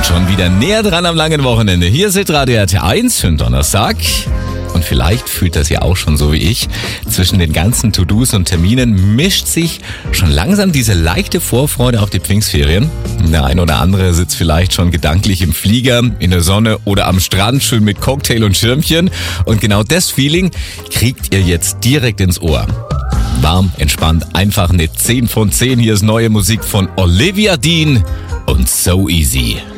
Schon wieder näher dran am langen Wochenende. Hier ist Radio RT1 für den Donnerstag. Und vielleicht fühlt das ja auch schon so wie ich. Zwischen den ganzen To-Dos und Terminen mischt sich schon langsam diese leichte Vorfreude auf die Pfingstferien. Der ein oder andere sitzt vielleicht schon gedanklich im Flieger, in der Sonne oder am Strand, schön mit Cocktail und Schirmchen. Und genau das Feeling kriegt ihr jetzt direkt ins Ohr. Warm, entspannt, einfach eine 10 von 10. Hier ist neue Musik von Olivia Dean und So Easy.